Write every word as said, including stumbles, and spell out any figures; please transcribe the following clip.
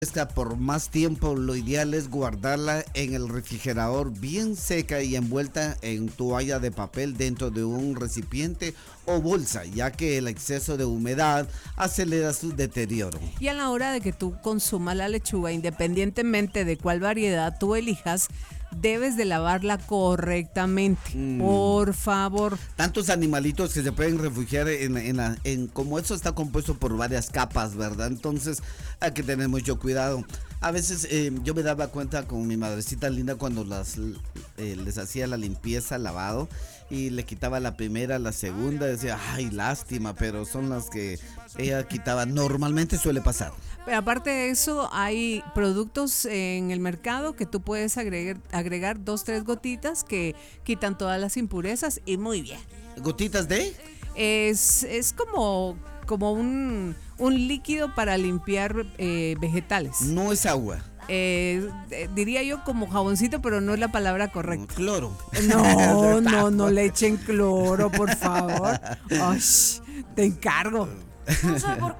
Esta por más tiempo, lo ideal es guardarla en el refrigerador bien seca y envuelta en toalla de papel dentro de un recipiente o bolsa, ya que el exceso de humedad acelera su deterioro. Y a la hora de que tú consumas la lechuga, independientemente de cuál variedad tú elijas, debes de lavarla correctamente, mm. por favor. Tantos animalitos que se pueden refugiar en, en, la, en como eso está compuesto por varias capas, ¿verdad? Entonces hay que tener mucho cuidado. A veces eh, yo me daba cuenta con mi madrecita linda cuando las eh, les hacía la limpieza, lavado, y le quitaba la primera, la segunda, decía, ay, lástima, pero son las que ella quitaba. Normalmente suele pasar. Pero aparte de eso, hay productos en el mercado que tú puedes agregar, agregar dos, tres gotitas que quitan todas las impurezas y muy bien. ¿Gotitas de? Es, es como, como un, un líquido para limpiar eh, vegetales. No es agua. Eh, diría yo como jaboncito, pero no es la palabra correcta. Cloro. No, no, no le echen cloro, por favor. Ay, te encargo. No sé por qué.